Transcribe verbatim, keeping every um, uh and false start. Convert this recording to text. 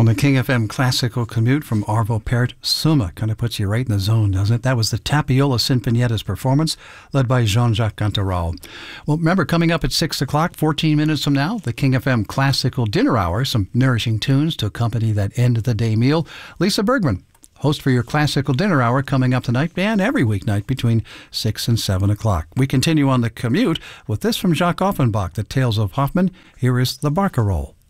On the King F M Classical Commute from Arvo Pärt, Summa kind of puts you right in the zone, doesn't it? That was the Tapiola Sinfonietta's performance, led by Jean-Jacques Cantoral. Well, remember, coming up at six o'clock, fourteen minutes from now, the King F M Classical Dinner Hour, some nourishing tunes to accompany that end-of-the-day meal. Lisa Bergman, host for your Classical Dinner Hour, coming up tonight and every weeknight between six and seven o'clock. We continue on the commute with this from Jacques Offenbach, The Tales of Hoffmann. Here is the Barcarolle.